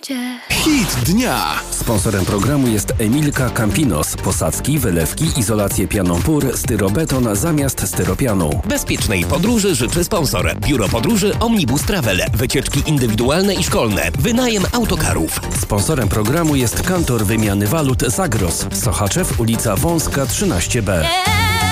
będzie. Hit dnia. Sponsorem programu jest Emilka Campinos. Posadzki, wylewki, izolację pianą PUR, styrobeton zamiast styropianu. Bezpiecznej podróży życzy sponsor. Biuro Podróży Omnibus Travel. Wycieczki indywidualne i szkolne. Wynajem autokarów. Sponsorem programu jest Kantor Wymiany Walut Zagros. Sochaczew, ulica Wąska 13B.